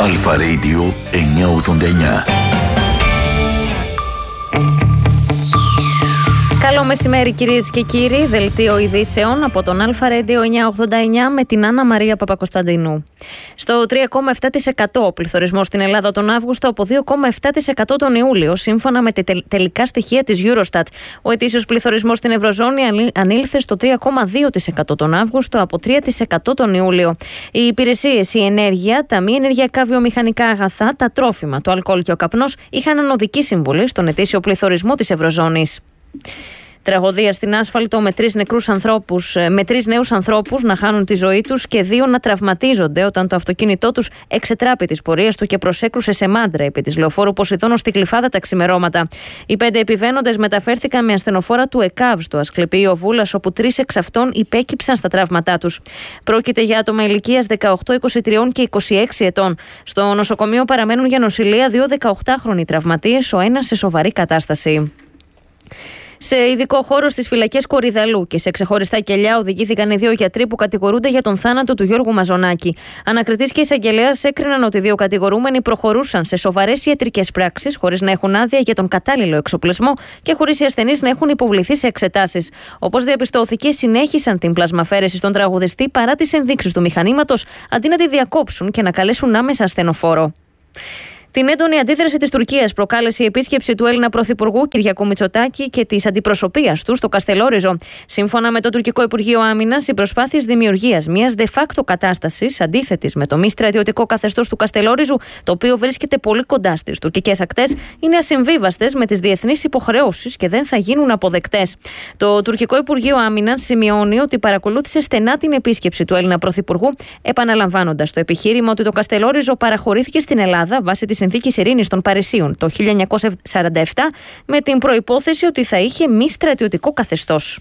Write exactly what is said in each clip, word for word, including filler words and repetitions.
Αλφα Radio εννιακόσια ογδόντα εννιά. Καλό μεσημέρι κυρίες και κύριοι, δελτίο ειδήσεων από τον Αλφα Radio εννιακόσια ογδόντα εννιά με την Άννα Μαρία Παπακοσταντινού. Στο τρία κόμμα επτά τοις εκατό ο πληθωρισμός στην Ελλάδα τον Αύγουστο, από δύο κόμμα επτά τοις εκατό τον Ιούλιο, σύμφωνα με τα τελικά στοιχεία της Eurostat. Ο ετήσιος πληθωρισμός στην Ευρωζώνη ανήλθε στο τρία κόμμα δύο τοις εκατό τον Αύγουστο, από τρία τοις εκατό τον Ιούλιο. Οι υπηρεσίες, η ενέργεια, τα μη ενεργειακά βιομηχανικά αγαθά, τα τρόφιμα, το αλκοόλ και ο καπνός είχαν ανωδική συμβολή στον ετήσιο πληθωρισμό της Ευρωζώνης. Τραγωδία στην άσφαλτο με τρεις νεκρούς ανθρώπους, με τρεις νέους ανθρώπους να χάνουν τη ζωή τους και δύο να τραυματίζονται όταν το αυτοκίνητό τους εξετράπη της πορείας του και προσέκρουσε σε μάντρα επί της λεωφόρου Ποσειδώνος στη Γλυφάδα τα ξημερώματα. Οι πέντε επιβαίνοντες μεταφέρθηκαν με ασθενοφόρα του ΕΚΑΒ στο Ασκληπείο Βούλας, όπου τρεις εξ αυτών υπέκυψαν στα τραύματά τους. Πρόκειται για άτομα ηλικίας δεκαοκτώ, είκοσι τρία και είκοσι έξι ετών. Στο νοσοκομείο παραμένουν για νοσηλεία δύο δεκαοκτάχρονοι τραυματίες, ο ένας σε σοβαρή κατάσταση. Σε ειδικό χώρο στις φυλακές Κορυδαλού και σε ξεχωριστά κελιά οδηγήθηκαν οι δύο γιατροί που κατηγορούνται για τον θάνατο του Γιώργου Μαζονάκη. Ανακριτής και εισαγγελέας έκριναν ότι οι δύο κατηγορούμενοι προχωρούσαν σε σοβαρές ιατρικές πράξεις, χωρίς να έχουν άδεια για τον κατάλληλο εξοπλισμό και χωρίς οι ασθενείς να έχουν υποβληθεί σε εξετάσεις. Όπως διαπιστώθηκε, συνέχισαν την πλασμαφέρεση στον τραγουδιστή παρά τις ενδείξεις του μηχανήματος, αντί να τη διακόψουν και να καλέσουν άμεσα ασθενοφόρο. Την έντονη αντίδραση της Τουρκίας προκάλεσε η επίσκεψη του Έλληνα Πρωθυπουργού Κυριάκου Μητσοτάκη και της αντιπροσωπείας του στο Καστελόριζο. Σύμφωνα με το τουρκικό Υπουργείο Άμυνας, οι προσπάθειες δημιουργίας μιας de facto κατάστασης αντίθετης με το μη στρατιωτικό καθεστώς του Καστελόριζου, το οποίο βρίσκεται πολύ κοντά στις τουρκικές ακτές, είναι ασυμβίβαστες με τις διεθνείς υποχρεώσεις και δεν θα γίνουν αποδεκτές. Το τουρκικό Υπουργείο Άμυνας σημειώνει ότι παρακολούθησε στενά την επίσκεψη του Έλληνα Πρωθυπουργού, επαναλαμβάνοντας το επιχείρημα ότι το Καστελόριζο παραχωρήθηκε στην Ελλάδα βάσει της Συνθήκης Ειρήνης των Παρισίων το χίλια εννιακόσια σαράντα επτά με την προϋπόθεση ότι θα είχε μη στρατιωτικό καθεστώς.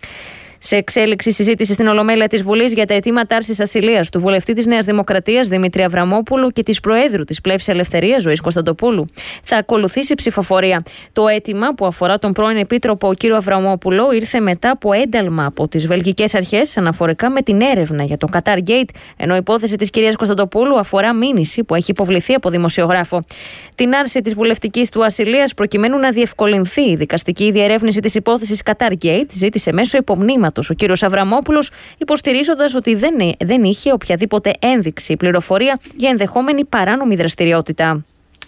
Σε εξέλιξη συζήτηση στην Ολομέλεια της Βουλής για τα αιτήματα άρσης ασυλίας του βουλευτή της Νέας Δημοκρατίας Δημήτρη Αβραμόπουλου και της Προέδρου της Πλεύσης Ελευθερίας Ζωής Κωνσταντοπούλου. Θα ακολουθήσει ψηφοφορία. Το αίτημα που αφορά τον πρώην Επίτροπο κ. Αβραμόπουλο ήρθε μετά από ένταλμα από τις βελγικές αρχές αναφορικά με την έρευνα για το Qatar Gate, ενώ η υπόθεση της κυρίας Κωνσταντοπούλου αφορά μήνυση που έχει υποβληθεί από δημοσιογράφο. Την άρση της βουλευτικής του ασυλίας προκειμένου να διευκολυνθεί η δικαστική διερεύνηση της υπόθεσης Qatar Gate ζήτησε μέσω υπομνήματος ο κύριος Αβραμόπουλος, υποστηρίζοντας ότι δεν, δεν είχε οποιαδήποτε ένδειξη ή πληροφορία για ενδεχόμενη παράνομη δραστηριότητα.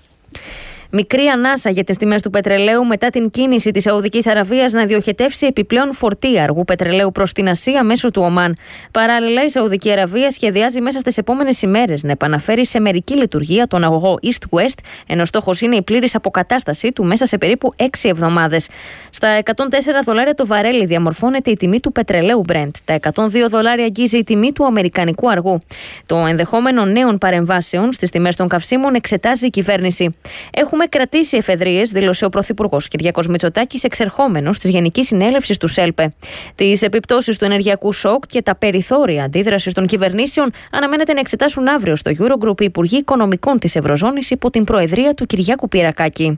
Μικρή ανάσα για τις τιμές του πετρελαίου μετά την κίνηση της Σαουδικής Αραβίας να διοχετεύσει επιπλέον φορτία αργού πετρελαίου προς την Ασία μέσω του Ομάν. Παράλληλα, η Σαουδική Αραβία σχεδιάζει μέσα στις επόμενες ημέρες να επαναφέρει σε μερική λειτουργία τον αγωγό East-West, ενώ στόχος είναι η πλήρης αποκατάστασή του μέσα σε περίπου έξι εβδομάδες. Στα εκατόν τέσσερα δολάρια το βαρέλι διαμορφώνεται η τιμή του πετρελαίου Brent. Τα εκατόν δύο δολάρια αγγίζει η τιμή του αμερικανικού αργού. Το ενδεχόμενο νέων παρεμβάσεων στις τιμές των καυσίμων εξετάζει η κυβέρνηση. Έχουμε κρατήσει εφεδρείες, δήλωσε ο Πρωθυπουργός Κυριάκος Μητσοτάκης, εξερχόμενος της Γενικής Συνέλευσης του ΣΕΛΠΕ. Τις επιπτώσεις του ενεργειακού σοκ και τα περιθώρια αντίδρασης των κυβερνήσεων αναμένεται να εξετάσουν αύριο στο Eurogroup οι Υπουργοί Οικονομικών της Ευρωζώνης υπό την προεδρία του Κυριάκου Πυρακάκη.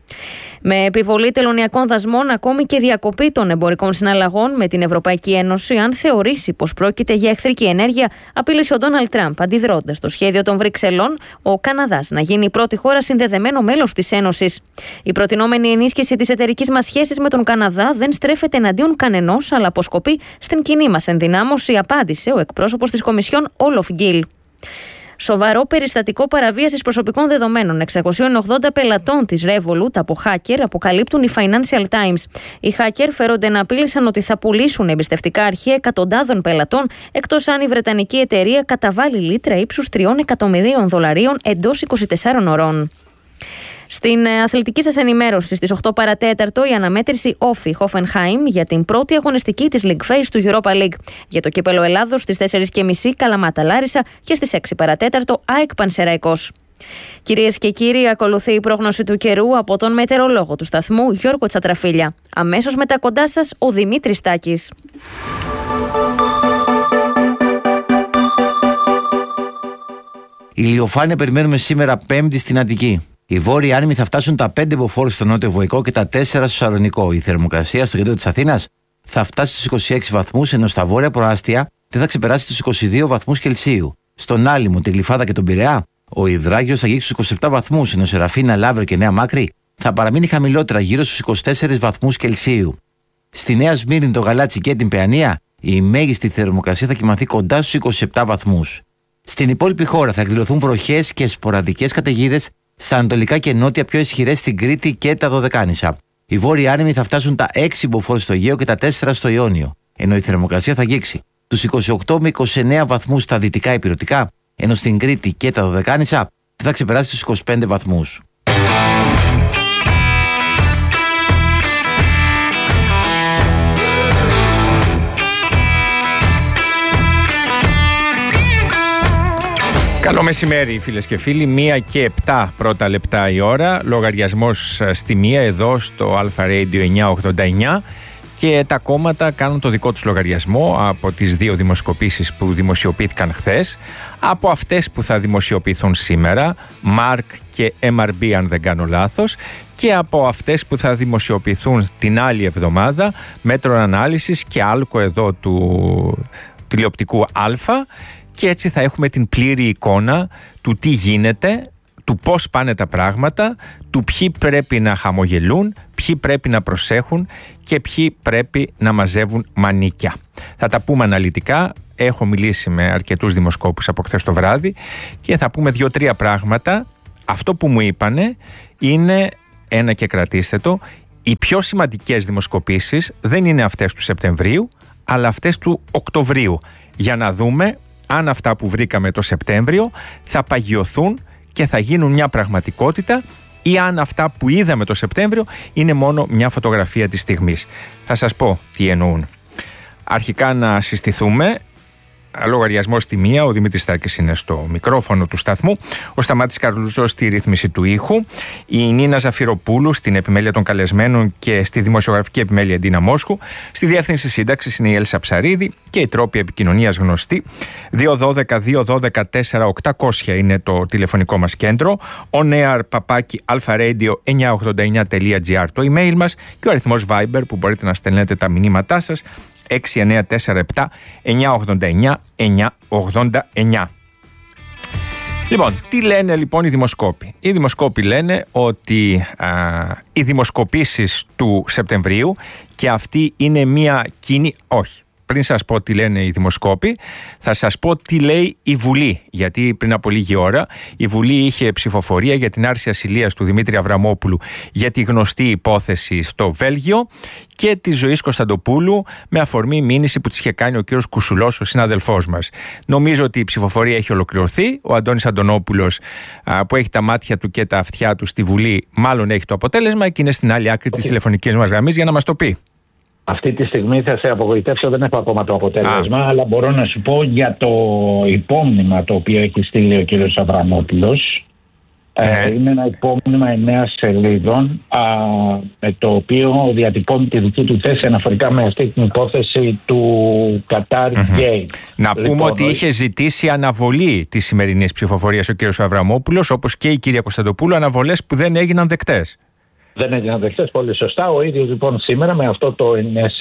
Με επιβολή τελωνειακών δασμών, ακόμη και διακοπή των εμπορικών συναλλαγών με την Ευρωπαϊκή Ένωση, αν θεωρήσει πως πρόκειται για εχθρική ενέργεια, απείλησε ο Ντόναλντ Τραμπ, αντιδρώντας στο σχέδιο των Βρυξελών ο Καναδάς να γίνει η πρώτη χώρα συνδεδεμένο μέλος της Ένωσης. Η προτινόμενη ενίσχυση της εταιρικής μας σχέσης με τον Καναδά δεν στρέφεται εναντίον κανενός, αλλά αποσκοπεί στην κοινή μας ενδυνάμωση, απάντησε ο εκπρόσωπος της Κομισιόν Όλοφ Γκίλ. Σοβαρό περιστατικό παραβίασης προσωπικών δεδομένων εξακόσιων ογδόντα πελατών της Revolut από hacker αποκαλύπτουν οι Financial Times. Οι hacker φέρονται να απείλησαν ότι θα πουλήσουν εμπιστευτικά αρχεία εκατοντάδων πελατών, εκτός αν η βρετανική εταιρεία καταβάλει λίτρα ύψους τριών εκατομμυρίων δολαρίων εντός είκοσι τεσσάρων ωρών. Στην αθλητική σας ενημέρωση στις οκτώ παρατέταρτο η αναμέτρηση Όφι Hoffenheim για την πρώτη αγωνιστική της League Phase του Europa League. Για το κύπελο Ελλάδος στις τέσσερις και μισή Καλαμάτα Λάρισα και στις έξι παρατέταρτο ΑΕΚ Πανσεραϊκός. Κυρίες και κύριοι, ακολουθεί η πρόγνωση του καιρού από τον μετεωρολόγο του σταθμού Γιώργο Τσατραφίλια. Αμέσως μετά κοντά σας ο Δημήτρης Τάκης. Ηλιοφάνεια περιμένουμε σήμερα Πέμπτη στην Αττική. Οι βόρειοι άνεμοι θα φτάσουν τα πέντε μποφόρ στο νότιο Βοϊκό και τα τέσσερα στο Σαλονικό. Η θερμοκρασία στο κέντρο της Αθήνας θα φτάσει στους είκοσι έξι βαθμούς, ενώ στα βόρεια προάστια δεν θα ξεπεράσει τους είκοσι δύο βαθμούς Κελσίου. Στον Άλυμο, τη Γλυφάδα και τον Πειραιά ο Ιδράγιος θα αγγίξει στους είκοσι επτά βαθμούς, ενώ Σεραφίνα, Λαύριο και Νέα Μάκρη θα παραμείνει χαμηλότερα, γύρω στους είκοσι τέσσερις βαθμούς Κελσίου. Στη Νέα Σμύρνη, το Γαλάτσι και την Παιανία, η μέγιστη θερμοκρασία θα κυμανθεί κοντά στους είκοσι επτά βαθμούς. Στην υπόλοιπη χώρα θα εκδηλωθούν βροχές και σποραδικές καταιγίδες στα ανατολικά και νότια, πιο ισχυρές στην Κρήτη και τα Δωδεκάνησα. Οι βόρειοι άνεμοι θα φτάσουν τα έξι μποφόρ στο Αιγαίο και τα τέσσερα στο Ιόνιο, ενώ η θερμοκρασία θα αγγίξει τους είκοσι οκτώ με είκοσι εννέα βαθμούς στα δυτικά ηπειρωτικά, ενώ στην Κρήτη και τα Δωδεκάνησα δεν θα ξεπεράσει τους είκοσι πέντε βαθμούς. Καλό μεσημέρι φίλες και φίλοι, μία και επτά πρώτα λεπτά η ώρα, λογαριασμός στη μία εδώ στο Αλφα Radio εννιακόσια ογδόντα εννιά και τα κόμματα κάνουν το δικό τους λογαριασμό από τις δύο δημοσκοπήσεις που δημοσιοποιήθηκαν χθες, από αυτές που θα δημοσιοποιηθούν σήμερα, Μάρκ και εμ αρ μπι αν δεν κάνω λάθος, και από αυτές που θα δημοσιοποιηθούν την άλλη εβδομάδα, Μέτρο Ανάλυσης και Άλκο εδώ του τηλεοπτικού Αλφα. Και έτσι θα έχουμε την πλήρη εικόνα του τι γίνεται, του πώς πάνε τα πράγματα, του ποιοι πρέπει να χαμογελούν, ποιοι πρέπει να προσέχουν και ποιοι πρέπει να μαζεύουν μανίκια. Θα τα πούμε αναλυτικά. Έχω μιλήσει με αρκετούς δημοσκόπους από χθες το βράδυ και θα πούμε δύο-τρία πράγματα. Αυτό που μου είπανε είναι, ένα και κρατήστε το, οι πιο σημαντικές δημοσκοπήσεις δεν είναι αυτές του Σεπτεμβρίου, αλλά αυτές του Οκτωβρίου. Για να δούμε αν αυτά που βρήκαμε το Σεπτέμβριο θα παγιωθούν και θα γίνουν μια πραγματικότητα ή αν αυτά που είδαμε το Σεπτέμβριο είναι μόνο μια φωτογραφία της στιγμής. Θα σας πω τι εννοούν. Αρχικά να συστηθούμε. Λογαριασμός στη μία, ο Δημήτρης Στάκης είναι στο μικρόφωνο του σταθμού, ο Σταμάτης Καρλουζός στη ρύθμιση του ήχου, η Νίνα Ζαφυροπούλου στην επιμέλεια των καλεσμένων και στη δημοσιογραφική επιμέλεια Ντίνα Μόσχου, στη διεύθυνση σύνταξης είναι η Έλσα Ψαρίδη και οι τρόποι επικοινωνίας γνωστοί. δύο ένα δύο δύο ένα δύο τέσσερα οκτακόσια είναι το τηλεφωνικό μας κέντρο, on air παπάκι alfaradio εννιακόσια ογδόντα εννιά τελεία τζι άρ το email μας και ο αριθμός Viber που μπορείτε να στέλνετε τα μηνύματά σας έξι εννιά τέσσερα επτά εννιακόσια ογδόντα εννιά εννιακόσια ογδόντα εννιά. Λοιπόν, τι λένε λοιπόν οι δημοσκόποι? Οι δημοσκόποι λένε ότι α, οι δημοσκοπήσεις του Σεπτεμβρίου και αυτή είναι μια κοινή... Όχι. Πριν σας πω τι λένε οι δημοσκόποι, θα σας πω τι λέει η Βουλή. Γιατί πριν από λίγη ώρα η Βουλή είχε ψηφοφορία για την άρση ασυλίας του Δημήτρη Αβραμόπουλου για τη γνωστή υπόθεση στο Βέλγιο και τη Ζωής Κωνσταντοπούλου με αφορμή μήνυση που της είχε κάνει ο κύριος Κουσουλός, ο συναδελφός μας. Νομίζω ότι η ψηφοφορία έχει ολοκληρωθεί. Ο Αντώνης Αντωνόπουλος, α, που έχει τα μάτια του και τα αυτιά του στη Βουλή, μάλλον έχει το αποτέλεσμα και είναι στην άλλη άκρη της τηλεφωνικής μας γραμμής για να μας το πει. Αυτή τη στιγμή θα σε απογοητεύσω, δεν έχω ακόμα το αποτέλεσμα, Α. αλλά μπορώ να σου πω για το υπόμνημα το οποίο έχει στείλει ο κύριος Αβραμόπουλος. Ε. Ε, είναι ένα υπόμνημα εννέα σελίδων, α, με το οποίο διατυπώνει τη δική του θέση αναφορικά με αυτή την υπόθεση του Κατάρ Γκέι. Mm-hmm. Να λοιπόν, πούμε ότι είχε ζητήσει αναβολή της σημερινής ψηφοφορίας ο κύριος Αβραμόπουλος, όπως και η κυρία Κωνσταντοπούλου, αναβολές που δεν έγιναν δεκτές. Δεν έγιναν δεκτές, πολύ σωστά. Ο ίδιος λοιπόν σήμερα με αυτό το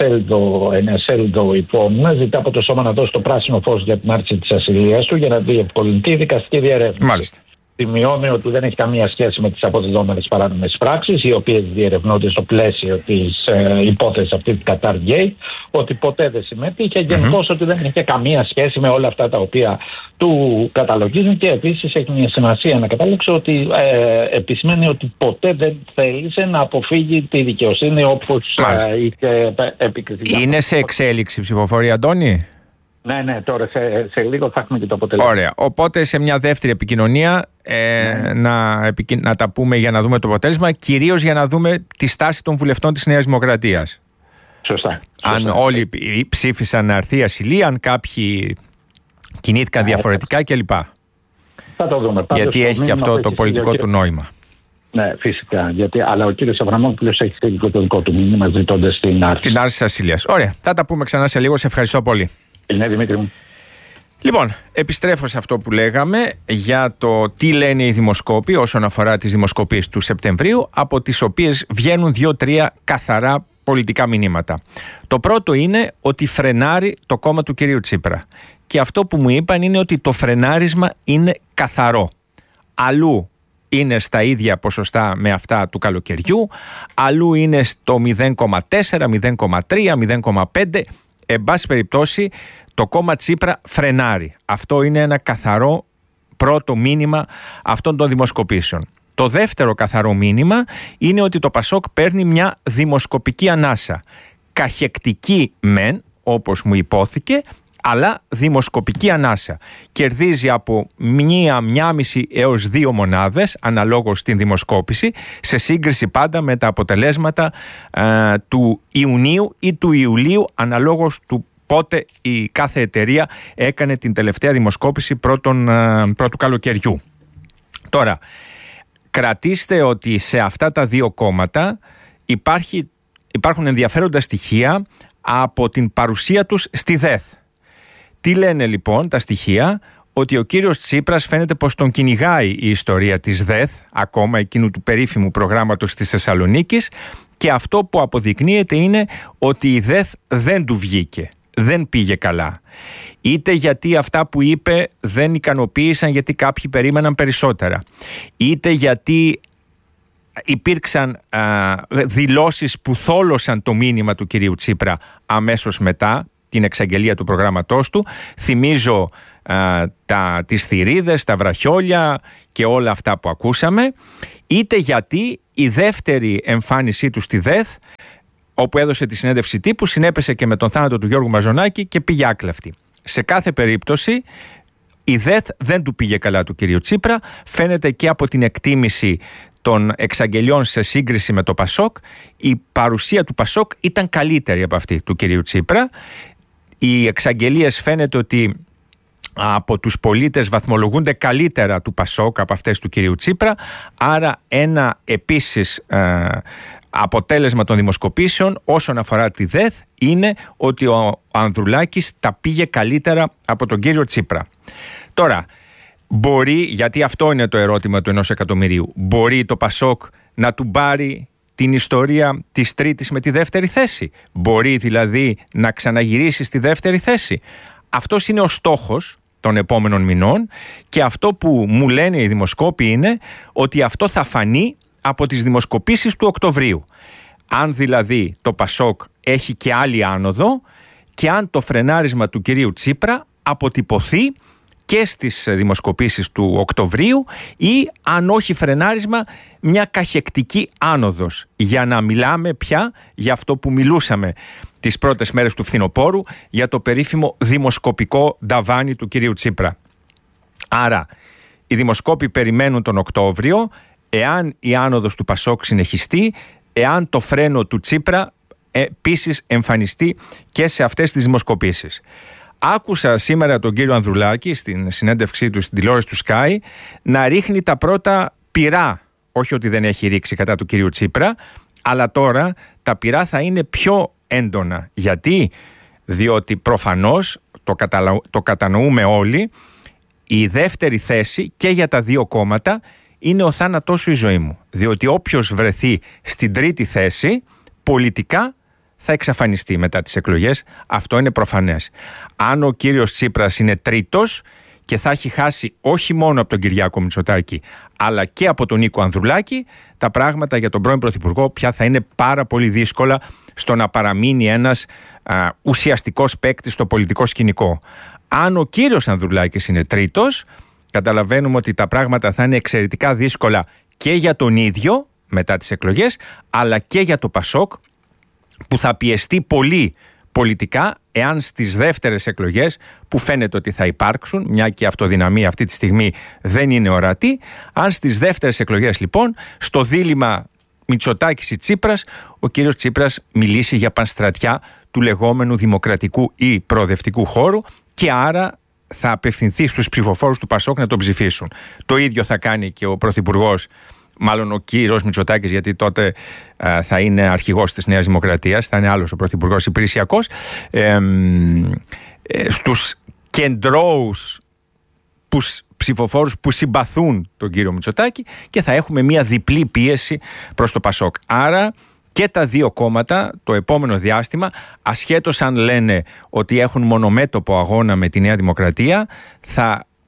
εννεσέλιδο υπόμνημα ζητά από το Σώμα να δώσει το πράσινο φως για την άρση της ασυλίας του για να διευκολυνθεί η δικαστική διερεύνηση. Μάλιστα. Σημειώνει ότι δεν έχει καμία σχέση με τις αποδεδόμενες παράνομες πράξεις, οι οποίες διερευνώνται στο πλαίσιο της ε, υπόθεσης αυτή του Κατάρ Γκέι, ότι ποτέ δεν συμμετείχε, γενικώς mm-hmm. ότι δεν έχει καμία σχέση με όλα αυτά τα οποία του καταλογίζουν, και επίσης έχει μια σημασία να καταλήξω ότι ε, επισημαίνει ότι ποτέ δεν θέλησε να αποφύγει τη δικαιοσύνη όπως ε, είχε επικριθεί. Είναι σε εξέλιξη ψηφοφορία, Αντώνη? Ναι, ναι, τώρα σε, σε λίγο θα έχουμε και το αποτέλεσμα. Ωραία. Οπότε σε μια δεύτερη επικοινωνία ε, ναι. να, επικοι... να τα πούμε για να δούμε το αποτέλεσμα, κυρίως για να δούμε τη στάση των βουλευτών της Νέας Δημοκρατίας. Σωστά. Αν Σωστά. όλοι ψήφισαν να έρθει η ασυλία, αν κάποιοι κινήθηκαν ναι, διαφορετικά κλπ. Θα το δούμε. Γιατί έχει και αυτό το πολιτικό του νόημα. Ναι, φυσικά. Γιατί, αλλά ο κύριος Αβραμόπουλος έχει στείλει και το δικό του μήνυμα ζητώντας την άρση. Την άρση της ασυλίας. Ωραία. Θα τα πούμε ξανά σε λίγο. Σε ευχαριστώ πολύ. Ναι, Δημήτρη μου. Λοιπόν, επιστρέφω σε αυτό που λέγαμε για το τι λένε οι δημοσκόποι όσον αφορά τις δημοσκοπήσεις του Σεπτεμβρίου, από τις οποίες βγαίνουν δύο-τρία καθαρά πολιτικά μηνύματα. Το πρώτο είναι ότι φρενάρει το κόμμα του κυρίου Τσίπρα. Και αυτό που μου είπαν είναι ότι το φρενάρισμα είναι καθαρό. αλλού είναι στα ίδια ποσοστά με αυτά του καλοκαιριού, αλλού είναι στο μηδέν κόμμα τέσσερα, μηδέν κόμμα τρία, μηδέν κόμμα πέντε. Εν πάση περιπτώσει, το κόμμα Τσίπρα φρενάρει. Αυτό είναι ένα καθαρό πρώτο μήνυμα αυτών των δημοσκοπήσεων. Το δεύτερο καθαρό μήνυμα είναι ότι το Πασόκ παίρνει μια δημοσκοπική ανάσα. Καχεκτική μεν, όπως μου υπόθηκε, αλλά δημοσκοπική ανάσα. Κερδίζει από μία, μία μισή έως δύο μονάδες, αναλόγως στην δημοσκόπηση, σε σύγκριση πάντα με τα αποτελέσματα ε, του Ιουνίου ή του Ιουλίου, αναλόγως του πότε η κάθε εταιρεία έκανε την τελευταία δημοσκόπηση πρώτον, ε, πρώτου καλοκαιριού. Τώρα, κρατήστε ότι σε αυτά τα δύο κόμματα υπάρχει, υπάρχουν ενδιαφέροντα στοιχεία από την παρουσία τους στη ΔΕΘ. Τι λένε λοιπόν τα στοιχεία? Ότι ο κύριος Τσίπρας φαίνεται πως τον κυνηγάει η ιστορία της ΔΕΘ, ακόμα εκείνου του περίφημου προγράμματος της Θεσσαλονίκης, και αυτό που αποδεικνύεται είναι ότι η ΔΕΘ δεν του βγήκε, δεν πήγε καλά. Είτε γιατί αυτά που είπε δεν ικανοποίησαν γιατί κάποιοι περίμεναν περισσότερα, είτε γιατί υπήρξαν α, δηλώσεις που θόλωσαν το μήνυμα του κυρίου Τσίπρα αμέσως μετά την εξαγγελία του προγράμματός του. Θυμίζω α, τα, τις θηρίδες, τα βραχιόλια και όλα αυτά που ακούσαμε, είτε γιατί η δεύτερη εμφάνισή του στη ΔΕΘ, όπου έδωσε τη συνέντευξη τύπου, συνέπεσε και με τον θάνατο του Γιώργου Μαζονάκη και πήγε άκλαυτη. Σε κάθε περίπτωση η ΔΕΘ δεν του πήγε καλά του κυρίου Τσίπρα, φαίνεται και από την εκτίμηση των εξαγγελιών σε σύγκριση με το Πασόκ. Η παρουσία του Πασόκ ήταν καλύτερη από αυτή του κυρίου Τσίπρα. Οι εξαγγελίες φαίνεται ότι από τους πολίτες βαθμολογούνται καλύτερα του Πασόκ από αυτές του κυρίου Τσίπρα, άρα ένα επίσης ε, αποτέλεσμα των δημοσκοπήσεων όσον αφορά τη ΔΕΘ είναι ότι ο Ανδρουλάκης τα πήγε καλύτερα από τον κύριο Τσίπρα. Τώρα, μπορεί, γιατί αυτό είναι το ερώτημα του ενός εκατομμυρίου, μπορεί το Πασόκ να του πάρει την ιστορία της τρίτης με τη δεύτερη θέση? Μπορεί δηλαδή να ξαναγυρίσει στη δεύτερη θέση? Αυτός είναι ο στόχος των επόμενων μηνών και αυτό που μου λένε οι δημοσκόποι είναι ότι αυτό θα φανεί από τις δημοσκοπήσεις του Οκτωβρίου. Αν δηλαδή το Πασόκ έχει και άλλη άνοδο και αν το φρενάρισμα του κυρίου Τσίπρα αποτυπωθεί και στις δημοσκοπήσεις του Οκτωβρίου ή αν όχι φρενάρισμα, μια καχεκτική άνοδος, για να μιλάμε πια για αυτό που μιλούσαμε τις πρώτες μέρες του φθινοπόρου, για το περίφημο δημοσκοπικό νταβάνι του κυρίου Τσίπρα. Άρα οι δημοσκόποι περιμένουν τον Οκτώβριο, εάν η άνοδος του Πασόκ συνεχιστεί, εάν το φρένο του Τσίπρα επίσης εμφανιστεί και σε αυτές τις δημοσκοπήσεις. Άκουσα σήμερα τον κύριο Ανδρουλάκη στην συνέντευξή του στην τηλεόραση του Sky να ρίχνει τα πρώτα πυρά, όχι ότι δεν έχει ρίξει κατά του κυρίου Τσίπρα, αλλά τώρα τα πυρά θα είναι πιο έντονα. Γιατί? Διότι προφανώς, το, καταλα... το κατανοούμε όλοι, η δεύτερη θέση και για τα δύο κόμματα είναι ο θάνατός σου η ζωή μου. Διότι όποιος βρεθεί στην τρίτη θέση πολιτικά θα εξαφανιστεί μετά τις εκλογές. Αυτό είναι προφανές. Αν ο κύριος Τσίπρας είναι τρίτος και θα έχει χάσει όχι μόνο από τον Κυριάκο Μητσοτάκη αλλά και από τον Νίκο Ανδρουλάκη, τα πράγματα για τον πρώην Πρωθυπουργό πια θα είναι πάρα πολύ δύσκολα στο να παραμείνει ένας α, ουσιαστικός παίκτης στο πολιτικό σκηνικό. Αν ο κύριος Ανδρουλάκης είναι τρίτος, καταλαβαίνουμε ότι τα πράγματα θα είναι εξαιρετικά δύσκολα και για τον ίδιο μετά τις εκλογές, αλλά και για το Πασόκ, που θα πιεστεί πολύ πολιτικά εάν στις δεύτερες εκλογές, που φαίνεται ότι θα υπάρξουν, μια και η αυτοδυναμία αυτή τη στιγμή δεν είναι ορατή, αν στις δεύτερες εκλογές λοιπόν στο δίλημμα Μητσοτάκης ή Τσίπρας, ο κύριος Τσίπρας μιλήσει για πανστρατιά του λεγόμενου δημοκρατικού ή προοδευτικού χώρου και άρα θα απευθυνθεί στους ψηφοφόρους του Πασόκ να τον ψηφίσουν. Το ίδιο θα κάνει και ο Πρωθυπουργός, μάλλον ο κύριος Μητσοτάκης, γιατί τότε α, θα είναι αρχηγός της Νέας Δημοκρατίας, θα είναι άλλος ο Πρωθυπουργός υπηρεσιακός, ε, ε, στους κεντρώους που, ψηφοφόρους που συμπαθούν τον κύριο Μητσοτάκη, και θα έχουμε μια διπλή πίεση προς το Πασόκ. Άρα και τα δύο κόμματα το επόμενο διάστημα, ασχέτως αν λένε ότι έχουν μονομέτωπο αγώνα με τη Νέα Δημοκρατία, θα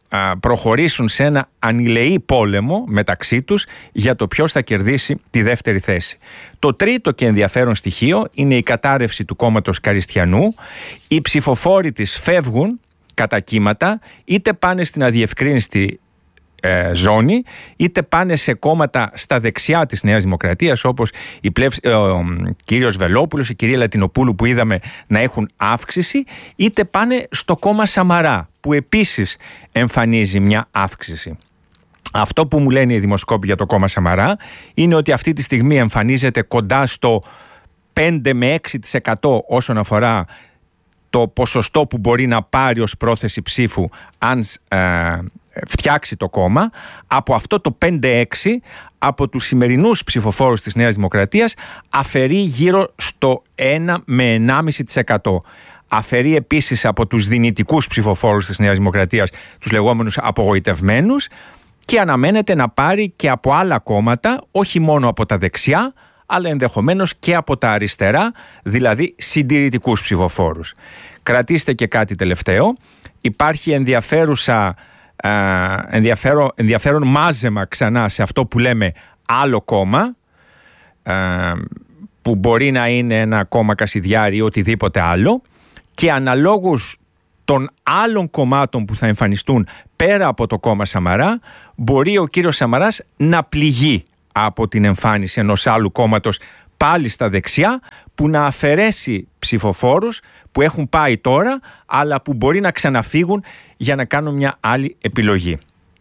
α, προχωρήσουν σε ένα ανηλεή πόλεμο μεταξύ τους για το ποιος θα κερδίσει τη δεύτερη θέση. Το τρίτο και ενδιαφέρον στοιχείο είναι η κατάρρευση του κόμματος Καριστιανού. Οι ψηφοφόροι της φεύγουν κατά κύματα, είτε πάνε στην αδιευκρίνηστη ε, ζώνη, είτε πάνε σε κόμματα στα δεξιά της Νέας Δημοκρατίας, όπως η πλευ, ε, ο κύριος Βελόπουλος, η κυρία Λατινοπούλου που είδαμε να έχουν αύξηση, είτε πάνε στο κόμμα Σαμαρά που επίσης εμφανίζει μια αύξηση. Αυτό που μου λένε οι δημοσκόποι για το κόμμα Σαμαρά είναι ότι αυτή τη στιγμή εμφανίζεται κοντά στο πέντε με έξι τοις εκατό όσον αφορά το ποσοστό που μπορεί να πάρει ως πρόθεση ψήφου αν ε, φτιάξει το κόμμα. Από αυτό το πέντε έξι, από τους σημερινούς ψηφοφόρους της Νέας Δημοκρατίας, αφαιρεί γύρω στο ένα με ενάμιση τοις εκατό. Αφαιρεί επίσης από τους δυνητικούς ψηφοφόρους της Νέας Δημοκρατίας, τους λεγόμενους απογοητευμένους, και αναμένεται να πάρει και από άλλα κόμματα, όχι μόνο από τα δεξιά, αλλά ενδεχομένως και από τα αριστερά, δηλαδή συντηρητικούς ψηφοφόρους. Κρατήστε και κάτι τελευταίο. Υπάρχει ενδιαφέρουσα, ε, ενδιαφέρον, ενδιαφέρον μάζεμα ξανά σε αυτό που λέμε άλλο κόμμα, ε, που μπορεί να είναι ένα κόμμα Κασιδιάρη ή οτιδήποτε άλλο, και αναλόγως των άλλων κομμάτων που θα εμφανιστούν πέρα από το κόμμα Σαμαρά, μπορεί ο κύριος Σαμαράς να πληγεί από την εμφάνιση ενός άλλου κόμματος πάλι στα δεξιά, που να αφαιρέσει ψηφοφόρους που έχουν πάει τώρα, αλλά που μπορεί να ξαναφύγουν για να κάνουν μια άλλη επιλογή.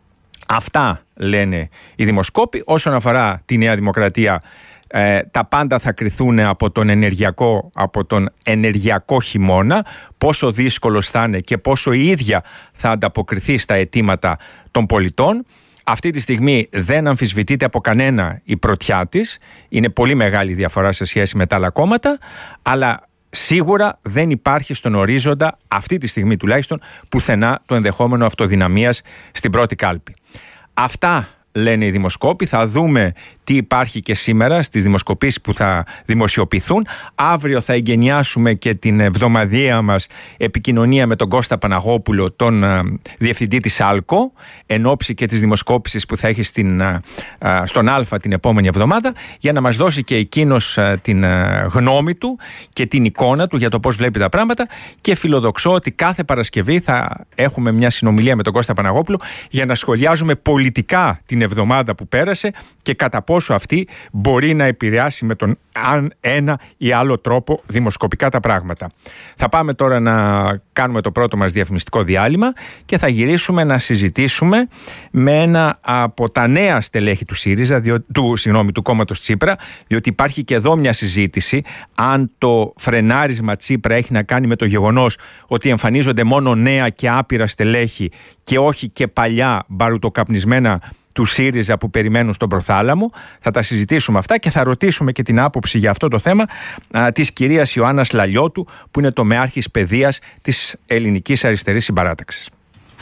Αυτά λένε οι δημοσκόποι. Όσον αφορά τη Νέα Δημοκρατία, ε, τα πάντα θα κριθούν από τον ενεργειακό, από τον ενεργειακό χειμώνα, πόσο δύσκολος θα είναι και πόσο η ίδια θα ανταποκριθεί στα αιτήματα των πολιτών. Αυτή τη στιγμή δεν αμφισβητείται από κανένα η πρωτιά της. Είναι πολύ μεγάλη διαφορά σε σχέση με τα άλλα κόμματα, αλλά σίγουρα δεν υπάρχει στον ορίζοντα, αυτή τη στιγμή τουλάχιστον, πουθενά το ενδεχόμενο αυτοδυναμίας στην πρώτη κάλπη. Αυτά λένε οι δημοσκόποι. Θα δούμε τι υπάρχει και σήμερα στις δημοσκοπήσεις που θα δημοσιοποιηθούν. Αύριο θα εγκαινιάσουμε και την εβδομαδιαία μας επικοινωνία με τον Κώστα Παναγόπουλο, τον α, διευθυντή της ΑΛΚΟ, εν ώψη και της δημοσκόπησης που θα έχει στην, α, α, στον Α την επόμενη εβδομάδα, για να μας δώσει και εκείνος α, την α, γνώμη του και την εικόνα του για το πώς βλέπει τα πράγματα, και φιλοδοξώ ότι κάθε Παρασκευή θα έχουμε μια συνομιλία με τον Κώστα Παναγόπουλο για να σχολιάζουμε πολιτικά την εβδομάδα που πέρασε και κατά πόσο αυτή μπορεί να επηρεάσει με τον αν ένα ή άλλο τρόπο δημοσκοπικά τα πράγματα. Θα πάμε τώρα να κάνουμε το πρώτο μας διαφημιστικό διάλειμμα και θα γυρίσουμε να συζητήσουμε με ένα από τα νέα στελέχη του ΣΥΡΙΖΑ, διό, του, συγγνώμη, του κόμματος Τσίπρα, διότι υπάρχει και εδώ μια συζήτηση αν το φρενάρισμα Τσίπρα έχει να κάνει με το γεγονός ότι εμφανίζονται μόνο νέα και άπειρα στελέχη και όχι και παλιά μπαρουτοκαπνισμένα του ΣΥΡΙΖΑ που περιμένουν στον προθάλαμο. Θα τα συζητήσουμε αυτά και θα ρωτήσουμε και την άποψη για αυτό το θέμα α, της κυρίας Ιωάννας Λαλιώτου, που είναι τομεάρχης παιδείας της Ελληνικής Αριστερής Συμπαράταξης.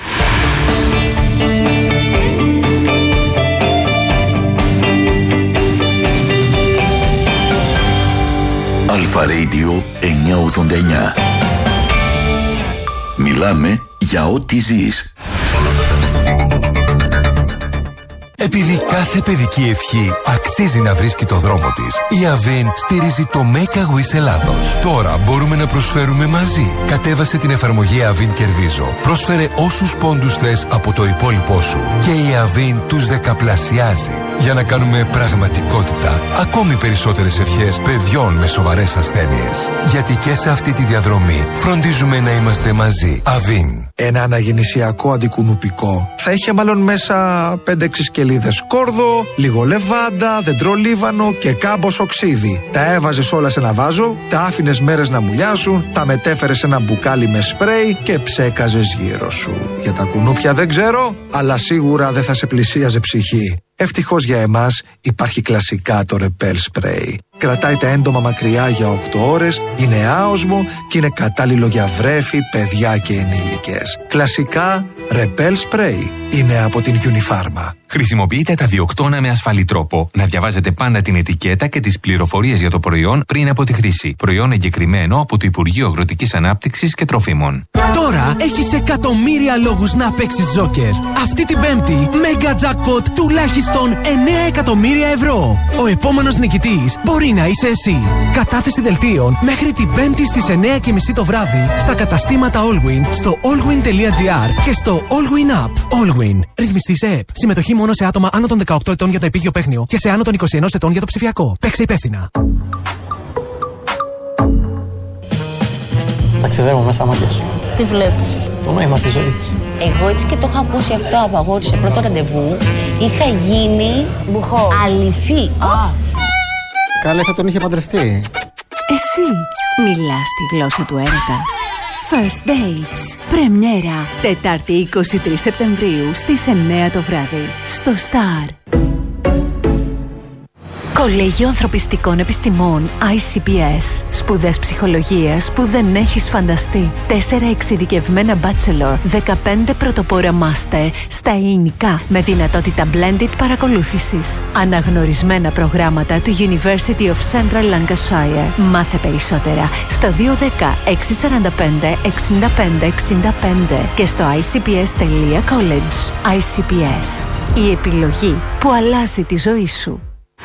Αλφα Radio εννιακόσια ογδόντα εννιά. Μιλάμε για ό,τι ζεις. Επειδή κάθε παιδική ευχή αξίζει να βρίσκει το δρόμο της, η Avin στηρίζει το Make a Wish Ελλάδος. Τώρα μπορούμε να προσφέρουμε μαζί. Κατέβασε την εφαρμογή Avin Κερδίζω. Πρόσφερε όσους πόντους θες από το υπόλοιπό σου και η Avin τους δεκαπλασιάζει για να κάνουμε πραγματικότητα ακόμη περισσότερες ευχές παιδιών με σοβαρές ασθένειες. Γιατί και σε αυτή τη διαδρομή φροντίζουμε να είμαστε μαζί. Avin. Ένα αναγεννησιακό αντικουνουπικό θα είχε μάλλον μέσα πέντε έξι σκελίδες κόρδο, λίγο λεβάντα, δεντρολίβανο και κάμπος οξύδι. Τα έβαζες όλα σε ένα βάζο, τα άφηνες μέρες να μουλιάσουν, τα μετέφερες σε ένα μπουκάλι με σπρέι και ψέκαζες γύρω σου. Για τα κουνούπια δεν ξέρω, αλλά σίγουρα δεν θα σε πλησίαζε ψυχή. Ευτυχώς για εμάς υπάρχει κλασικά το Repel Spray. Κρατάει τα έντομα μακριά για οκτώ ώρες, είναι άοσμο και είναι κατάλληλο για βρέφη, παιδιά και ενήλικες. Κλασικά Repel Spray είναι από την Unifarma. Χρησιμοποιείτε τα διοκτώνα με ασφαλή τρόπο. Να διαβάζετε πάντα την ετικέτα και τις πληροφορίες για το προϊόν πριν από τη χρήση. Προϊόν εγκεκριμένο από το Υπουργείο Αγροτικής Ανάπτυξης και Τροφίμων. Τώρα έχεις εκατομμύρια λόγους να παίξεις Τζόκερ. Αυτή την Πέμπτη, Mega Jackpot τουλάχιστον εννέα εκατομμύρια ευρώ. Ο επόμενος νικητής μπορεί να είσαι εσύ. Κατάθεση δελτίων μέχρι την Πέμπτη στις εννέα και μισή το βράδυ στα καταστήματα Allwin, στο allwin τελεία gr και στο Allwin App. Allwin. Ρυθμιστής ΕΕΠ. Συμμετοχή μόνο σε άτομα άνω των δεκαοκτώ ετών για το επίγειο παίχνιο και σε άνω των είκοσι ένα ετών για το ψηφιακό. Παίξε υπεύθυνα. Ταξιδεύω μέσα στα μάτια σου. Τι βλέπεις? Το νόημα της ζωής. Εγώ έτσι και το είχα ακούσει αυτό από αγόρι σε πρώτο ραντεβού. Είχα γίνει μπουχός. Αληθή. Α. Καλέ, θα τον είχε παντρευτεί. Εσύ μιλάς τη γλώσσα του έρωτα. First Dates. Πρεμιέρα. Τετάρτη είκοσι τρεις Σεπτεμβρίου στις εννέα το βράδυ. Στο Star. Κολέγιο Ανθρωπιστικών Επιστημών άι σι πι ες. Σπουδές ψυχολογίας που δεν έχεις φανταστεί. Τέσσερα εξειδικευμένα bachelor, δεκαπέντε πρωτοπόρα master στα ελληνικά με δυνατότητα blended παρακολούθησης. Αναγνωρισμένα προγράμματα του University of Central Lancashire. Μάθε περισσότερα στο δύο ένα μηδέν έξι τέσσερα πέντε εξήντα πέντε εξήντα πέντε και στο άι σι πι ες τελεία college. άι σι πι ες. Η επιλογή που αλλάζει τη ζωή σου.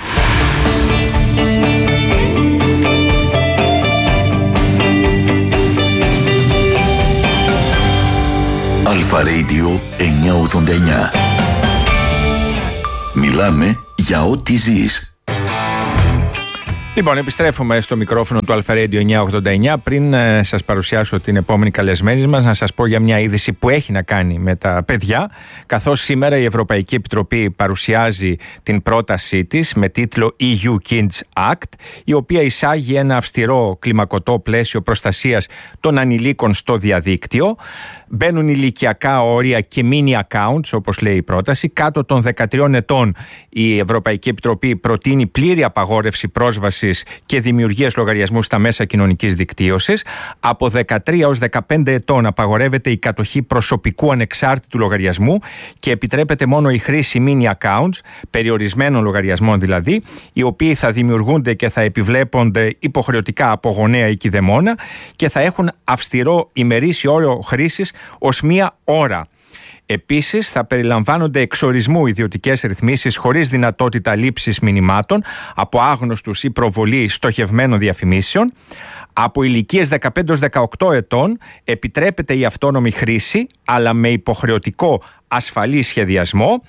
Αλφα Radio εννιακόσια ογδόντα εννιά. Μιλάμε για ό,τι ζεις. Λοιπόν, επιστρέφουμε στο μικρόφωνο του Αλφα Radio εννιακόσια ογδόντα εννιά. Πριν ε, σας παρουσιάσω την επόμενη καλεσμένη μας, να σας πω για μια είδηση που έχει να κάνει με τα παιδιά, καθώς σήμερα η Ευρωπαϊκή Επιτροπή παρουσιάζει την πρότασή της με τίτλο ι γιου Kids Act, η οποία εισάγει ένα αυστηρό κλιμακωτό πλαίσιο προστασίας των ανηλίκων στο διαδίκτυο. Μπαίνουν ηλικιακά όρια και mini accounts, όπως λέει η πρόταση. Κάτω των δεκατριών ετών η Ευρωπαϊκή Επιτροπή προτείνει πλήρη απαγόρευση πρόσβασης και δημιουργίας λογαριασμού στα μέσα κοινωνικής δικτύωσης. Από δεκατρία έως δεκαπέντε ετών απαγορεύεται η κατοχή προσωπικού ανεξάρτητου λογαριασμού και επιτρέπεται μόνο η χρήση mini accounts, περιορισμένων λογαριασμών δηλαδή, οι οποίοι θα δημιουργούνται και θα επιβλέπονται υποχρεωτικά από γονέα ή κηδεμόνα και θα έχουν αυστηρό ημερήσιο όριο χρήσης ως μία ώρα. Επίσης, θα περιλαμβάνονται εξορισμού ιδιωτικές ρυθμίσεις χωρίς δυνατότητα λήψης μηνυμάτων από άγνωστους ή προβολή στοχευμένων διαφημίσεων. Από ηλικίες δεκαπέντε έως δεκαοκτώ ετών επιτρέπεται η αυτόνομη χρήση, αλλά με υποχρεωτικό ασφαλή σχεδιασμό.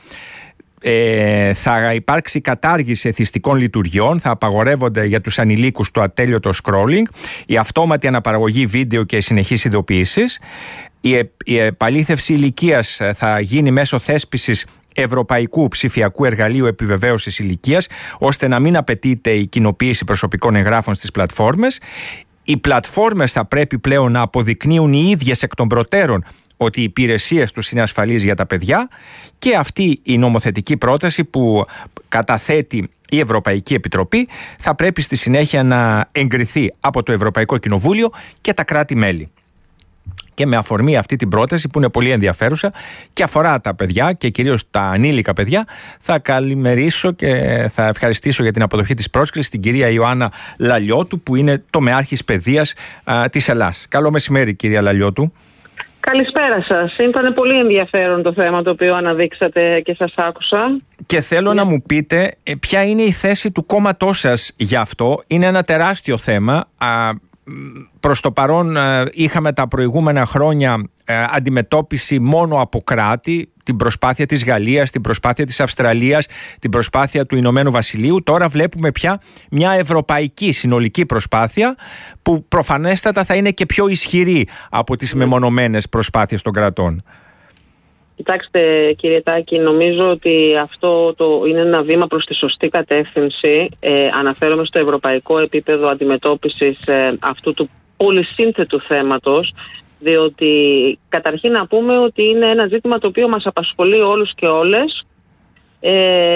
Ε, θα υπάρξει κατάργηση εθιστικών λειτουργιών, θα απαγορεύονται για τους ανηλίκους το ατέλειωτο scrolling, η αυτόματη αναπαραγωγή βίντεο και συνεχείς ειδοποιήσεις. Η, η επαλήθευση ηλικίας θα γίνει μέσω θέσπισης ευρωπαϊκού ψηφιακού εργαλείου επιβεβαίωσης ηλικίας, ώστε να μην απαιτείται η κοινοποίηση προσωπικών εγγράφων στις πλατφόρμες. Οι πλατφόρμες θα πρέπει πλέον να αποδεικνύουν οι ίδιες εκ των προτέρων ότι οι υπηρεσίες τους είναι ασφαλείς για τα παιδιά, και αυτή η νομοθετική πρόταση που καταθέτει η Ευρωπαϊκή Επιτροπή θα πρέπει στη συνέχεια να εγκριθεί από το Ευρωπαϊκό Κοινοβούλιο και τα κράτη-μέλη. Και με αφορμή αυτή την πρόταση που είναι πολύ ενδιαφέρουσα και αφορά τα παιδιά και κυρίως τα ανήλικα παιδιά, θα καλημερίσω και θα ευχαριστήσω για την αποδοχή της πρόσκλησης την κυρία Ιωάννα Λαλιώτου, που είναι τομεάρχης παιδείας α, της Ελλάς. Καλό μεσημέρι, κυρία Λαλιώτου. Καλησπέρα σας. Ήταν πολύ ενδιαφέρον το θέμα το οποίο αναδείξατε και σας άκουσα. Και θέλω yeah. να μου πείτε ποια είναι η θέση του κόμματός σας για αυτό. Είναι ένα τεράστιο θέμα. Α, προς το παρόν είχαμε τα προηγούμενα χρόνια αντιμετώπιση μόνο από κράτη, την προσπάθεια της Γαλλίας, την προσπάθεια της Αυστραλίας, την προσπάθεια του Ηνωμένου Βασιλείου. Τώρα βλέπουμε πια μια ευρωπαϊκή συνολική προσπάθεια που προφανέστατα θα είναι και πιο ισχυρή από τις μεμονωμένες προσπάθειες των κρατών. Κοιτάξτε, κύριε Τάκη, νομίζω ότι αυτό το είναι ένα βήμα προς τη σωστή κατεύθυνση. Ε, αναφέρομαι στο ευρωπαϊκό επίπεδο αντιμετώπισης ε, αυτού του πολυσύνθετου θέματος, διότι καταρχήν να πούμε ότι είναι ένα ζήτημα το οποίο μας απασχολεί όλους και όλες. Ε,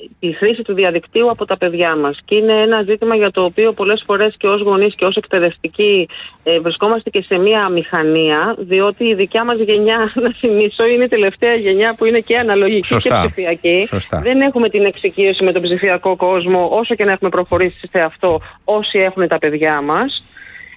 τη χρήση του διαδικτύου από τα παιδιά μας. Και είναι ένα ζήτημα για το οποίο πολλές φορές και ως γονείς και ως εκπαιδευτικοί ε, βρισκόμαστε και σε μία αμηχανία, διότι η δικιά μας γενιά, να θυμίσω, είναι η τελευταία γενιά που είναι και αναλογική. Σωστά. Και ψηφιακή. Σωστά. Δεν έχουμε την εξοικείωση με τον ψηφιακό κόσμο, όσο και να έχουμε προχωρήσει σε αυτό, όσοι έχουν τα παιδιά μας.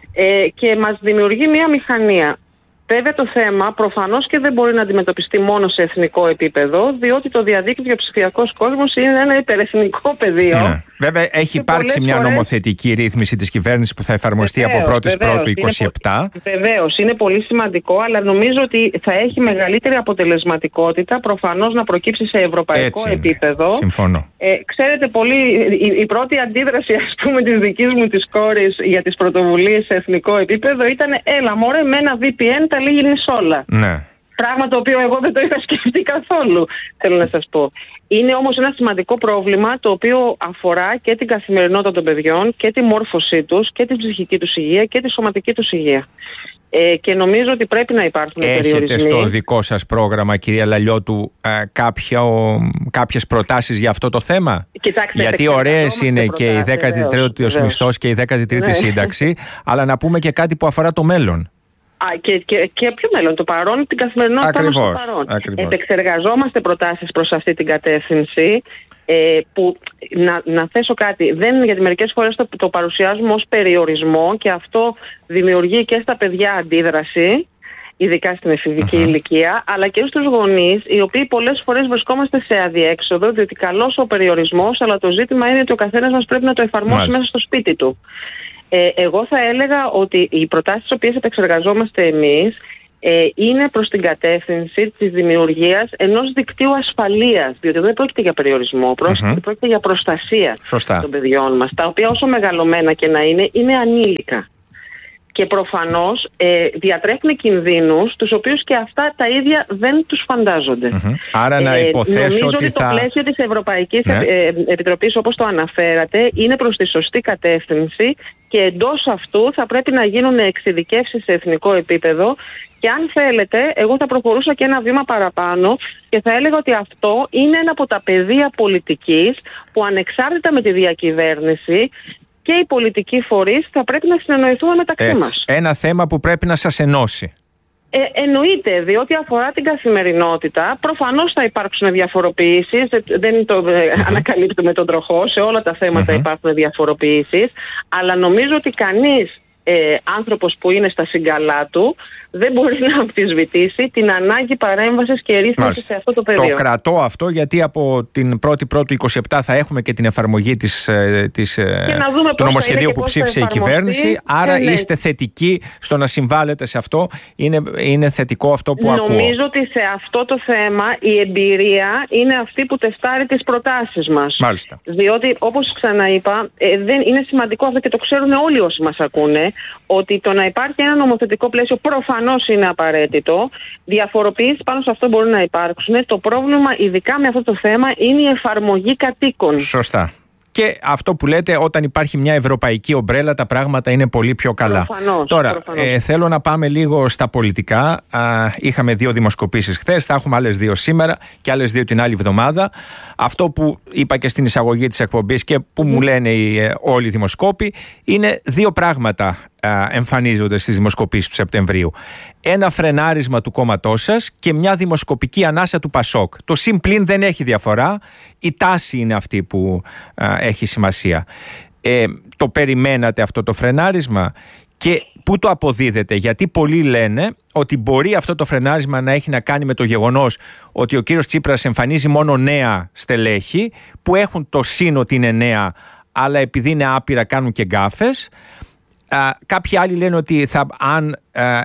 Ε, και μας δημιουργεί μία μηχανία. Βέβαια το θέμα προφανώς και δεν μπορεί να αντιμετωπιστεί μόνο σε εθνικό επίπεδο, διότι το διαδίκτυο και ο ψηφιακός κόσμος είναι ένα υπερεθνικό πεδίο. Ναι. Βέβαια έχει υπάρξει μια φορές... νομοθετική ρύθμιση της κυβέρνησης που θα εφαρμοστεί βεβαίως, από πρώτη Πρώτου είκοσι επτά. Βεβαίως, είναι πολύ σημαντικό, αλλά νομίζω ότι θα έχει μεγαλύτερη αποτελεσματικότητα προφανώς να προκύψει σε ευρωπαϊκό έτσι επίπεδο. Συμφωνώ. Ε, ξέρετε πολύ, η, η πρώτη αντίδραση ας πούμε της δικής μου της κόρης για τις πρωτοβουλίες σε εθνικό επίπεδο ήταν έλα μωρέ με ένα βι πι εν τα λύνεις όλα. Ναι. Πράγμα το οποίο εγώ δεν το είχα σκεφτεί καθόλου, θέλω να σας πω. Είναι όμως ένα σημαντικό πρόβλημα το οποίο αφορά και την καθημερινότητα των παιδιών και τη μόρφωσή τους και τη ψυχική τους υγεία και τη σωματική τους υγεία. Ε, και νομίζω ότι πρέπει να υπάρχουν περιορισμοί. Έχετε στο δικό σας πρόγραμμα, κυρία Λαλιώτου, ε, κάποιο, κάποιες προτάσεις για αυτό το θέμα? Κοιτάξτε, γιατί ωραίες είναι και η δέκατη τρίτη μισθός και η δέκατη τρίτη σύνταξη, αλλά να πούμε και κάτι που αφορά το μέλλον. Α, και, και, και ποιο μέλλον, το παρόν, την καθημερινότητα μας στο παρόν. Ακριβώς. Επεξεργαζόμαστε προτάσεις προς αυτή την κατεύθυνση. Ε, που να, να θέσω κάτι, δεν, γιατί μερικές φορές το, το παρουσιάζουμε ως περιορισμό και αυτό δημιουργεί και στα παιδιά αντίδραση, ειδικά στην εφηβική uh-huh. ηλικία, αλλά και στους γονείς, οι οποίοι πολλές φορές βρισκόμαστε σε αδιέξοδο, διότι καλός ο περιορισμός, αλλά το ζήτημα είναι ότι ο καθένας μας πρέπει να το εφαρμόσει Μάλιστα. μέσα στο σπίτι του. Ε, εγώ θα έλεγα ότι οι προτάσεις τις οποίες επεξεργαζόμαστε εμείς ε, είναι προς την κατεύθυνση της δημιουργίας ενός δικτύου ασφαλείας, διότι δεν πρόκειται για περιορισμό, mm-hmm. πρόκειται για προστασία Σωστά. των παιδιών μας, τα οποία όσο μεγαλωμένα και να είναι, είναι ανήλικα. Και προφανώς ε, διατρέχουν κινδύνους, τους οποίους και αυτά τα ίδια δεν τους φαντάζονται. Mm-hmm. Άρα να υποθέσω ε, νομίζω ότι, ότι θα... το πλαίσιο της Ευρωπαϊκής ναι. Επιτροπής, όπως το αναφέρατε, είναι προς τη σωστή κατεύθυνση και εντός αυτού θα πρέπει να γίνουν εξειδικεύσεις σε εθνικό επίπεδο. Και αν θέλετε, εγώ θα προχωρούσα και ένα βήμα παραπάνω και θα έλεγα ότι αυτό είναι ένα από τα πεδία πολιτικής που ανεξάρτητα με τη διακυβέρνηση και οι πολιτικοί φορείς θα πρέπει να συνεννοηθούμε μεταξύ Έτσι. μας. Ένα θέμα που πρέπει να σας ενώσει. Ε, εννοείται, διότι αφορά την καθημερινότητα. Προφανώς θα υπάρξουν διαφοροποιήσεις, δεν το mm-hmm. ανακαλύπτουμε τον τροχό, σε όλα τα θέματα mm-hmm. υπάρχουν διαφοροποιήσεις, αλλά νομίζω ότι κανείς ε, άνθρωπος που είναι στα συγκαλά του δεν μπορεί να αμφισβητήσει την ανάγκη παρέμβασης και ρύθμισης σε αυτό το πεδίο. Το κρατώ αυτό, γιατί από την πρώτη Πρώτου είκοσι επτά θα έχουμε και την εφαρμογή της, της, του νομοσχεδίου που ψήφισε η κυβέρνηση. Άρα ε, ναι. είστε θετικοί στο να συμβάλλετε σε αυτό. Είναι, είναι θετικό αυτό που Νομίζω ακούω. Νομίζω ότι σε αυτό το θέμα η εμπειρία είναι αυτή που τεστάρει τις προτάσεις μας. Μάλιστα. Διότι, όπως ξαναείπα, ε, δεν είναι σημαντικό αυτό και το ξέρουν όλοι όσοι μας ακούνε, ότι το να υπάρχει ένα νομοθετικό πλαίσιο προφανώς είναι απαραίτητο. Διαφοροποιήσεις πάνω σε αυτό μπορούν να υπάρξουν. Το πρόβλημα, ειδικά με αυτό το θέμα, είναι η εφαρμογή κατοίκων. Σωστά. Και αυτό που λέτε, όταν υπάρχει μια ευρωπαϊκή ομπρέλα, τα πράγματα είναι πολύ πιο καλά. Προφανώς, Τώρα, προφανώς. Ε, θέλω να πάμε λίγο στα πολιτικά. Α, είχαμε δύο δημοσκοπήσεις χθες, θα έχουμε άλλες δύο σήμερα και άλλες δύο την άλλη εβδομάδα. Αυτό που είπα και στην εισαγωγή της εκπομπής και που mm. μου λένε οι, ε, όλοι οι δημοσκόποι, είναι δύο πράγματα α, εμφανίζονται στις δημοσκοπήσεις του Σεπτεμβρίου. Ένα φρενάρισμα του κόμματός σας και μια δημοσκοπική ανάσα του Πασόκ. Το συν πλην δεν έχει διαφορά. Η τάση είναι αυτή που α, έχει σημασία. Ε, το περιμένατε αυτό το φρενάρισμα και πού το αποδίδετε? Γιατί πολλοί λένε ότι μπορεί αυτό το φρενάρισμα να έχει να κάνει με το γεγονός ότι ο κύριος Τσίπρας εμφανίζει μόνο νέα στελέχη που έχουν το σύν ότι είναι νέα, αλλά επειδή είναι άπειρα κάνουν και γκάφες. Α, κάποιοι άλλοι λένε ότι θα, αν α,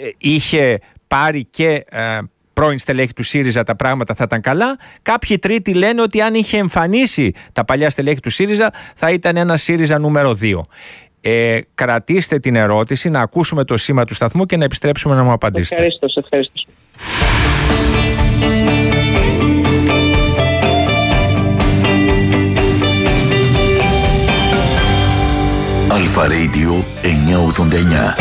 είχε πάρει και α, πρώην στελέχη του ΣΥΡΙΖΑ τα πράγματα θα ήταν καλά. Κάποιοι τρίτοι λένε ότι αν είχε εμφανίσει τα παλιά στελέχη του ΣΥΡΙΖΑ θα ήταν ένα ΣΥΡΙΖΑ νούμερο δύο. Ε, κρατήστε την ερώτηση, να ακούσουμε το σήμα του σταθμού και να επιστρέψουμε να μου απαντήσετε. Ευχαριστώ, ευχαριστώ. Αλφα Radio εννιακόσια ογδόντα εννιά.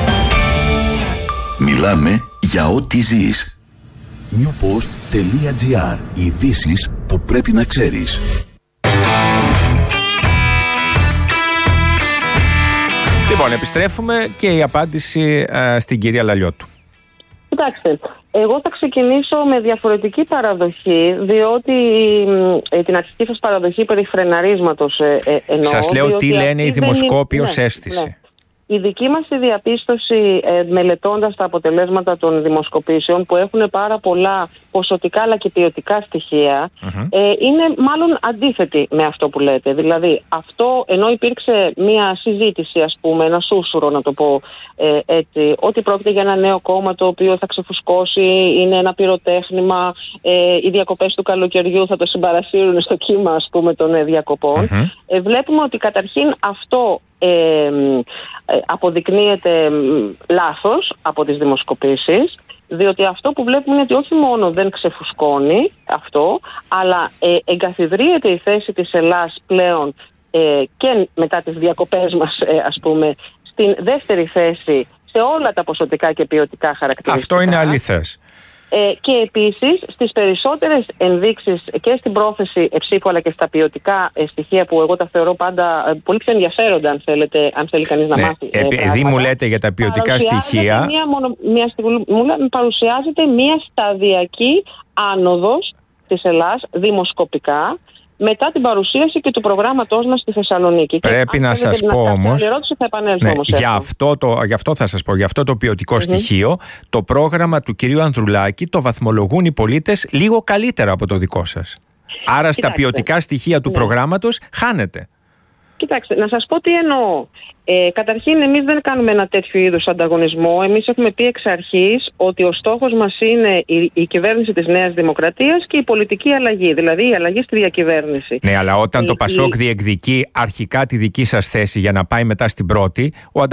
Μιλάμε για ό,τι ζεις. newpost.gr. Ειδήσεις που πρέπει να ξέρεις. Λοιπόν, επιστρέφουμε και η απάντηση ε, στην κυρία Λαλιώτου. Κοιτάξτε, εγώ θα ξεκινήσω με διαφορετική παραδοχή, διότι ε, την αρχική σας παραδοχή περί φρεναρίσματος ε, ε, εννοώ. Σας λέω τι λένε οι δημοσκόποι ως αίσθηση. Ναι. Η δική μας η διαπίστωση, ε, μελετώντας τα αποτελέσματα των δημοσκοπήσεων, που έχουν πάρα πολλά ποσοτικά αλλά και ποιοτικά στοιχεία, mm-hmm. ε, είναι μάλλον αντίθετη με αυτό που λέτε. Δηλαδή, αυτό, ενώ υπήρξε μια συζήτηση, ας πούμε, ένα σούσουρο να το πω ε, έτσι, ότι πρόκειται για ένα νέο κόμμα το οποίο θα ξεφουσκώσει, είναι ένα πυροτέχνημα, ε, οι διακοπές του καλοκαιριού θα το συμπαρασύρουν στο κύμα, ας πούμε, των ε, διακοπών. Mm-hmm. Ε, βλέπουμε ότι καταρχήν αυτό Ε, ε, αποδεικνύεται λάθος από τις δημοσκοπήσεις, διότι αυτό που βλέπουμε είναι ότι όχι μόνο δεν ξεφουσκώνει αυτό, αλλά ε, εγκαθιδρύεται η θέση της Ελλάς πλέον ε, και μετά τις διακοπές μας, ε, ας πούμε, στην δεύτερη θέση σε όλα τα ποσοτικά και ποιοτικά χαρακτηριστικά. Αυτό είναι αλήθες. Ε, και επίσης στις περισσότερες ενδείξεις και στην πρόθεση ψήφου αλλά και στα ποιοτικά ε, στοιχεία που εγώ τα θεωρώ πάντα ε, πολύ πιο ενδιαφέροντα, αν, θέλετε, αν θέλει κανείς να ναι, μάθει. Ε, επειδή μου λέτε για τα ποιοτικά στοιχεία. Μια, μονο, μια στιγμή, μου παρουσιάζεται μια σταδιακή άνοδος της Ελλάς δημοσκοπικά μετά την παρουσίαση και του προγράμματός μας στη Θεσσαλονίκη. Πρέπει και, να σας πω όμως, ερώτηση, θα επανέλθω, ναι, όμως για, αυτό το, για αυτό θα σας πω, για αυτό το ποιοτικό mm-hmm. στοιχείο, το πρόγραμμα του κυρίου Ανδρουλάκη το βαθμολογούν οι πολίτες λίγο καλύτερα από το δικό σας. Άρα Κοιτάξτε. στα ποιοτικά στοιχεία του ναι. προγράμματος χάνετε. Κοιτάξτε, να σας πω τι εννοώ. Ε, καταρχήν, εμείς δεν κάνουμε ένα τέτοιο είδους ανταγωνισμό. Εμείς έχουμε πει εξ αρχής ότι ο στόχος μας είναι η, η κυβέρνηση της Νέας Δημοκρατίας και η πολιτική αλλαγή, δηλαδή η αλλαγή στη διακυβέρνηση. Ναι, αλλά όταν η, το Πασόκ η... διεκδικεί αρχικά τη δική σας θέση για να πάει μετά στην πρώτη, ο